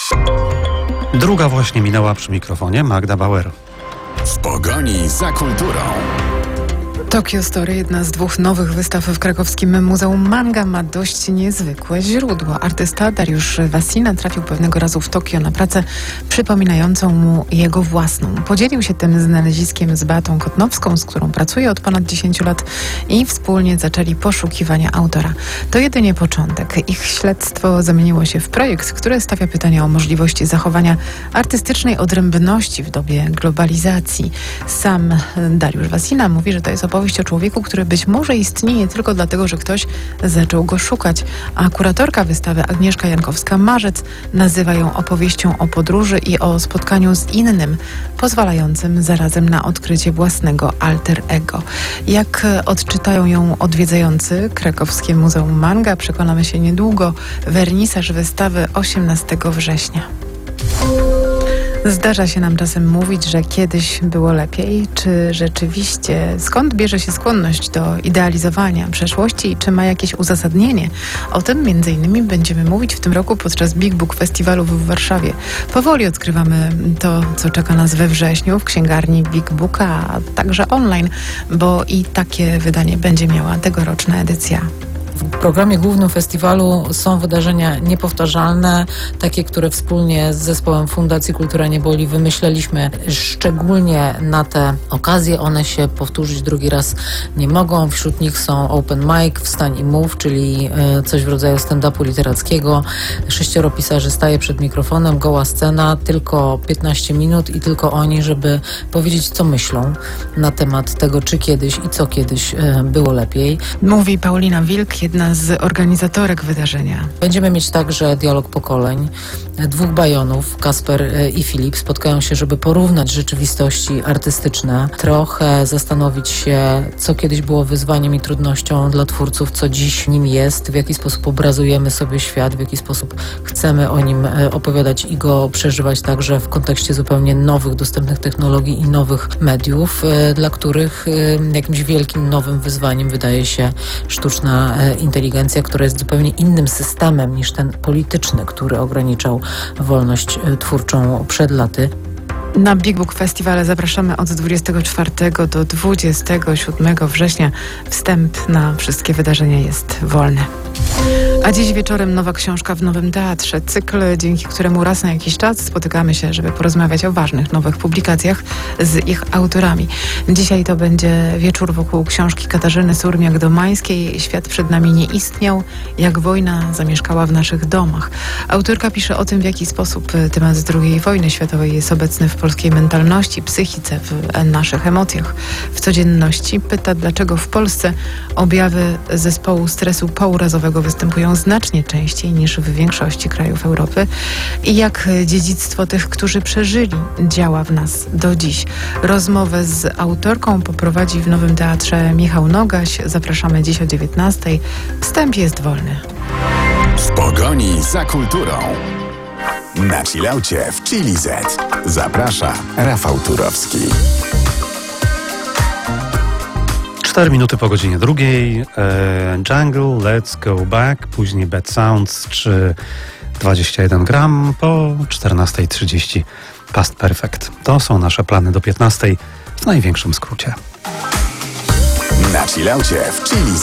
Druga właśnie minęła przy mikrofonie Magda Bauer. W pogoni za kulturą. Tokyo Story, jedna z 2 nowych wystaw w krakowskim Muzeum Manga, ma dość niezwykłe źródło. Artysta Dariusz Wasina trafił pewnego razu w Tokio na pracę przypominającą mu jego własną. Podzielił się tym znaleziskiem z Beatą Kotnowską, z którą pracuje od ponad 10 lat i wspólnie zaczęli poszukiwania autora. To jedynie początek. Ich śledztwo zamieniło się w projekt, który stawia pytania o możliwości zachowania artystycznej odrębności w dobie globalizacji. Sam Dariusz Wasina mówi, że to jest opowieść o człowieku, który być może istnieje tylko dlatego, że ktoś zaczął go szukać, a kuratorka wystawy Agnieszka Jankowska-Marzec nazywa ją opowieścią o podróży i o spotkaniu z innym, pozwalającym zarazem na odkrycie własnego alter ego. Jak odczytają ją odwiedzający krakowskie Muzeum Manga, przekonamy się niedługo. Wernisaż wystawy 18 września. Zdarza się nam czasem mówić, że kiedyś było lepiej. Czy rzeczywiście? Skąd bierze się skłonność do idealizowania przeszłości i czy ma jakieś uzasadnienie? O tym m.in. będziemy mówić w tym roku podczas Big Book Festiwalu w Warszawie. Powoli odkrywamy to, co czeka nas we wrześniu w księgarni Big Booka, a także online, bo i takie wydanie będzie miała tegoroczna edycja. W programie głównym festiwalu są wydarzenia niepowtarzalne, takie, które wspólnie z zespołem Fundacji Kultura Nie Boli wymyśleliśmy szczególnie na te okazje. One się powtórzyć drugi raz nie mogą. Wśród nich są open mic, wstań i mów, czyli coś w rodzaju stand-upu literackiego. 6 pisarzy staje przed mikrofonem, goła scena, tylko 15 minut i tylko oni, żeby powiedzieć, co myślą na temat tego, czy kiedyś i co kiedyś było lepiej. Mówi Paulina Wilk, jedna z organizatorek wydarzenia. Będziemy mieć także dialog pokoleń. 2 bajonów, Kasper i Filip, spotkają się, żeby porównać rzeczywistości artystyczne, trochę zastanowić się, co kiedyś było wyzwaniem i trudnością dla twórców, co dziś nim jest, w jaki sposób obrazujemy sobie świat, w jaki sposób chcemy o nim opowiadać i go przeżywać także w kontekście zupełnie nowych, dostępnych technologii i nowych mediów, dla których jakimś wielkim, nowym wyzwaniem wydaje się sztuczna inteligencja, która jest zupełnie innym systemem niż ten polityczny, który ograniczał wolność twórczą przed laty. Na Big Book Festiwale zapraszamy od 24 do 27 września. Wstęp na wszystkie wydarzenia jest wolny. A dziś wieczorem nowa książka w Nowym Teatrze. Cykl, dzięki któremu raz na jakiś czas spotykamy się, żeby porozmawiać o ważnych nowych publikacjach z ich autorami. Dzisiaj to będzie wieczór wokół książki Katarzyny Surmiak-Domańskiej „Świat przed nami nie istniał, jak wojna zamieszkała w naszych domach”. Autorka pisze o tym, w jaki sposób temat II wojny światowej jest obecny w polskiej mentalności, psychice, w naszych emocjach, w codzienności. Pyta, dlaczego w Polsce objawy zespołu stresu pourazowego występują znacznie częściej niż w większości krajów Europy i jak dziedzictwo tych, którzy przeżyli, działa w nas do dziś. Rozmowę z autorką poprowadzi w Nowym Teatrze Michał Nogaś. Zapraszamy dziś o 19:00. Wstęp jest wolny. W pogoni za kulturą. Na chillaucie w Chili Z. Zaprasza Rafał Turowski. 4 minuty po godzinie 2. Jungle, Let's Go Back, później Bad Sounds, 3,21 gram, po 14:30 Past Perfect. To są nasze plany do 15:00 w największym skrócie. Na chillaucie w Chili Z.